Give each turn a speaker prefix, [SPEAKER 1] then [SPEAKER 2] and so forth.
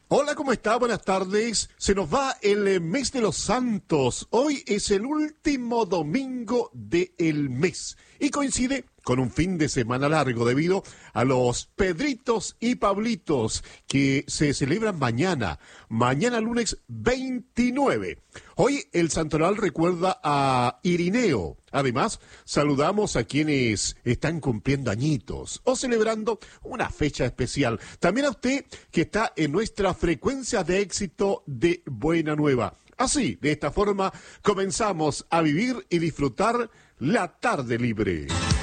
[SPEAKER 1] Hola, ¿cómo está? Buenas tardes. Se nos va el mes de los santos. Hoy es el último domingo del mes y coincide con un fin de semana largo debido a los Pedritos y Pablitos que se celebran mañana lunes 29. Hoy el santoral recuerda a Irineo. Además, saludamos a quienes están cumpliendo añitos o celebrando una fecha especial. También a usted que está en nuestra frecuencia de éxito de Buena Nueva. Así, de esta forma, comenzamos a vivir y disfrutar la tarde libre.